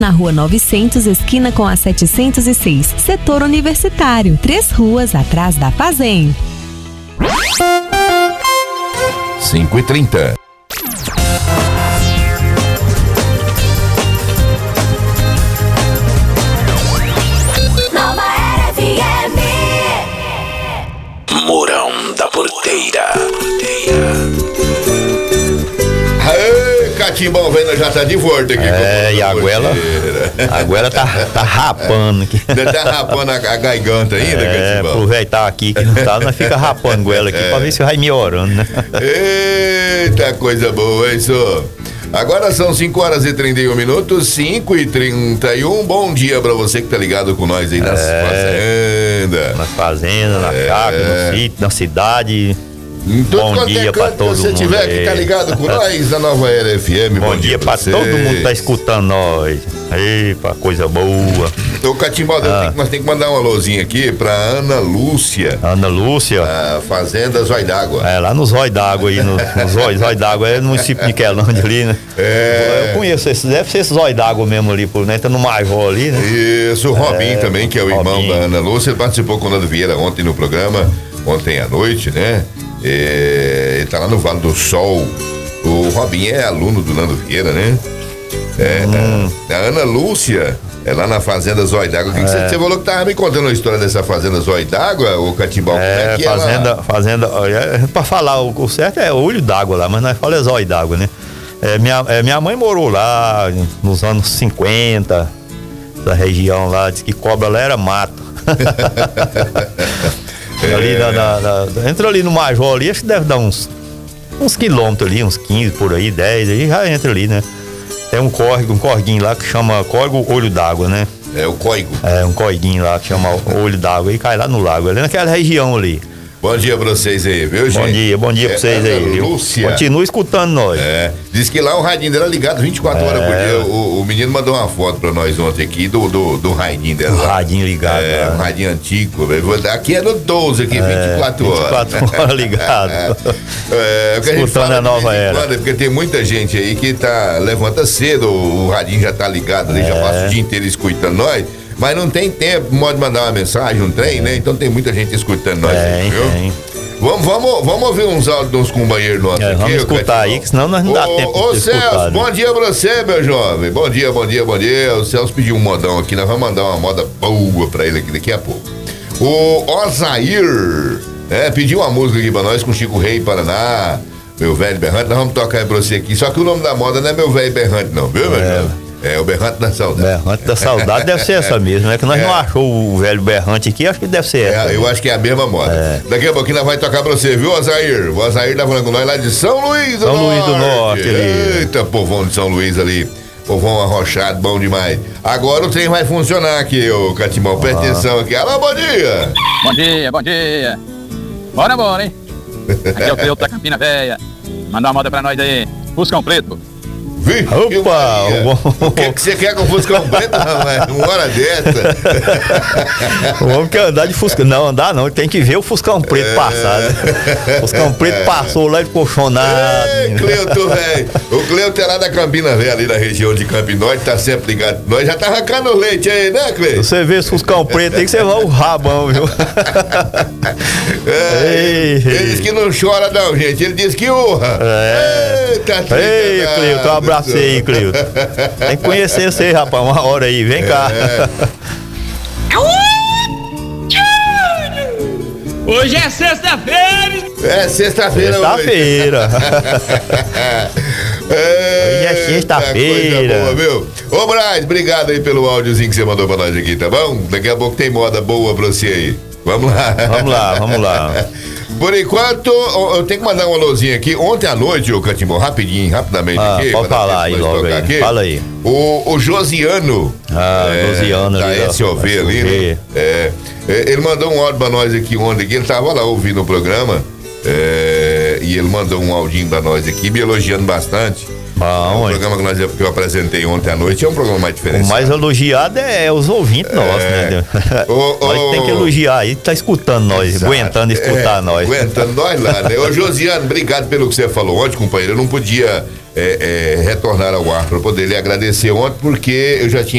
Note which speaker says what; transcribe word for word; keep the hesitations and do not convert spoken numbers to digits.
Speaker 1: Na Rua novecentos, esquina com a setecentos e seis, setor universitário, três ruas atrás da Fazem.
Speaker 2: cinco e trinta.
Speaker 3: Nova Era F M.
Speaker 2: Mourão da Porteira. Aê, Catimbão vendo já tá de volta aqui.
Speaker 4: É, e a Guela, a Guela tá, tá rapando aqui.
Speaker 2: Ainda tá rapando a, a garganta ainda,
Speaker 4: é,
Speaker 2: Catimbão?
Speaker 4: Aproveitar aqui que não tá, nós fica rapando Guela aqui, é. Pra ver se vai melhorando, né?
Speaker 2: Eita, coisa boa, hein, senhor? Agora são cinco horas e trinta e um minutos, cinco e trinta e um. Bom dia pra você que tá ligado com nós aí nas
Speaker 4: é,
Speaker 2: fazendas.
Speaker 4: Nas fazendas, na
Speaker 2: é.
Speaker 4: chácara, no sítio, na cidade.
Speaker 2: Bom dia pra todo mundo. Se você tiver que tá ligado com nós na Nova Era F M.
Speaker 4: Bom, bom dia, dia pra vocês. Todo mundo que tá escutando nós. Epa, coisa boa.
Speaker 2: Então, Catimbal, ah. nós temos que mandar uma alôzinha aqui pra Ana Lúcia.
Speaker 4: Ana Lúcia.
Speaker 2: A Fazenda Zóio d'Água.
Speaker 4: É, lá no Zóio d'Água aí, no, no Zóio, Zóio d'Água, é no município de Niquelândia ali, né?
Speaker 2: É.
Speaker 4: Eu conheço esse, deve ser esse Zóio d'Água mesmo ali, por dentro, no Major ali, né?
Speaker 2: Isso, o Robinho é, também, que é o irmão
Speaker 4: Robinho.
Speaker 2: da Ana Lúcia, ele participou com o Nando Vieira ontem no programa, ontem à noite, né? É, ele tá lá no Vale do Sol. O Robinho é aluno do Nando Vieira, né? É, hum. a, a Ana Lúcia é lá na Fazenda Zóio d'Água. O que, é. que você, você falou que tava me contando a história dessa Fazenda Zóio d'Água, o Catimbal?
Speaker 4: É, é que fazenda, ela... fazenda, é, pra falar, o, o certo é olho d'água lá, mas nós falamos Zóio d'Água, né? É, minha, é, minha mãe morou lá nos anos cinquenta, essa região lá, diz que cobra lá era mato. É. Ali na, na, na, entra ali no Major ali, acho que deve dar uns uns quilômetros ali, uns quinze por aí, dez, aí já entra ali, né? Tem um córrego, um corguinho lá que chama Córrego Olho d'Água, né?
Speaker 2: É o córrego.
Speaker 4: É, um corguinho lá que chama Olho d'Água e cai lá no lago, ali naquela região ali.
Speaker 2: Bom dia pra vocês aí, viu, gente?
Speaker 4: Bom dia, bom dia é, pra vocês aí, viu?
Speaker 2: Lúcia.
Speaker 4: Continua escutando nós.
Speaker 2: É, diz que lá o radinho dela é ligado vinte e quatro é. horas por dia. O, o menino mandou uma foto pra nós ontem aqui do, do, do radinho dela.
Speaker 4: O radinho ligado.
Speaker 2: É,
Speaker 4: lá.
Speaker 2: um radinho antigo. Aqui é no doze, aqui, é, vinte e quatro horas.
Speaker 4: vinte e quatro horas ligado.
Speaker 2: É, o que a gente
Speaker 4: escutando
Speaker 2: fala
Speaker 4: a Nova Era.
Speaker 2: Quando, porque tem muita gente aí que tá, levanta cedo, o radinho já tá ligado ali, é. já passa o dia inteiro escutando nós. Mas não tem tempo, pode mandar uma mensagem, um trem, né? Então tem muita gente escutando nós
Speaker 4: é,
Speaker 2: aí, viu?
Speaker 4: Tem.
Speaker 2: Vamos, vamos, vamos ouvir uns áudios de uns companheiros nossos
Speaker 4: é,
Speaker 2: aqui.
Speaker 4: Vamos escutar aí, que senão nós não dá
Speaker 2: ô,
Speaker 4: tempo
Speaker 2: ô,
Speaker 4: de
Speaker 2: Celso,
Speaker 4: escutar.
Speaker 2: bom dia pra você, meu jovem. Bom dia, bom dia, bom dia. O Celso pediu um modão aqui, nós vamos mandar uma moda boa pra ele aqui daqui a pouco. O Osair, né, pediu uma música aqui pra nós com Chico Rei Paraná, meu velho berrante. Nós vamos tocar aí pra você aqui. Só que o nome da moda não é meu velho berrante, não, viu, meu
Speaker 4: é.
Speaker 2: jovem? É o Berrante da Saudade.
Speaker 4: Berrante da Saudade deve ser essa mesmo, né? Que nós é. não achou o velho berrante aqui, acho que deve ser essa.
Speaker 2: É, eu acho que é a mesma moda. É. Daqui a pouquinho nós vai tocar pra você, viu, Osair? O Osair tá falando com nós lá de São Luís do
Speaker 4: São
Speaker 2: Norte.
Speaker 4: Luís do Norte. Ali.
Speaker 2: Eita, povão de São Luís ali. Povão arrochado, bom demais. Agora o trem vai funcionar aqui, ô Catimão. Presta ah. atenção aqui. Alô, bom dia!
Speaker 5: Bom dia, bom dia. Bora, bora, hein? Aqui é o Cleuto da Campina Véia. Manda uma moda pra nós aí. Fuscão Preto.
Speaker 2: Vi?
Speaker 4: Opa!
Speaker 2: O que, que você quer com o Fuscão Preto, rapaz? Uma hora dessa.
Speaker 4: O homem quer andar de Fuscão. Não, andar não, tem que ver o Fuscão Preto é... passar. Né? O Fuscão Preto passou lá de colchonado.
Speaker 2: Ei, Cleuto, velho. O Cleuto é lá da Campina Velha, ali na região de Campinóide, tá sempre ligado. Nós já tá arrancando leite aí, né, Cleuto?
Speaker 4: Você vê esse Fuscão Preto aí que você vai o rabão, viu?
Speaker 2: É, ei, ele diz que não chora, não, gente. Ele diz que urra.
Speaker 4: É.
Speaker 2: Eita,
Speaker 4: ei, Cleuto, um abraço aí, Cleuto. Tem que conhecer você, rapaz, uma hora aí, vem cá.
Speaker 2: É.
Speaker 5: Hoje é sexta-feira.
Speaker 2: É sexta-feira.
Speaker 4: Sexta-feira. Hoje é sexta-feira.
Speaker 2: Boa, viu? Ô, Braz, obrigado aí pelo áudiozinho que você mandou pra nós aqui, tá bom? Daqui a pouco tem moda boa pra você aí. Vamos lá.
Speaker 4: Vamos lá, vamos lá.
Speaker 2: Por enquanto, eu tenho que mandar um alôzinho aqui. Ontem à noite, ô Catimbão, rapidinho, rapidamente
Speaker 4: ah,
Speaker 2: aqui.
Speaker 4: Pode falar aí logo aí.
Speaker 2: Aqui.
Speaker 4: Fala aí.
Speaker 2: O, o Josiano.
Speaker 4: Ah,
Speaker 2: é,
Speaker 4: Josiano.
Speaker 2: Da
Speaker 4: ali,
Speaker 2: S O V ali, né? É, ele mandou um áudio pra nós aqui ontem, que ele tava lá ouvindo o programa. É, e ele mandou um áudio pra nós aqui, me elogiando bastante.
Speaker 4: Bom,
Speaker 2: o programa que, nós, que eu apresentei ontem à noite é um programa mais diferente.
Speaker 4: O mais elogiado é os ouvintes é, nossos, né? O, nós o, tem que elogiar aí, tá escutando nós, exato, aguentando escutar é, nós.
Speaker 2: Aguentando nós lá, né? Ô, Josiano, obrigado pelo que você falou ontem, companheiro. Eu não podia é, é, retornar ao ar para poder lhe agradecer ontem, porque eu já tinha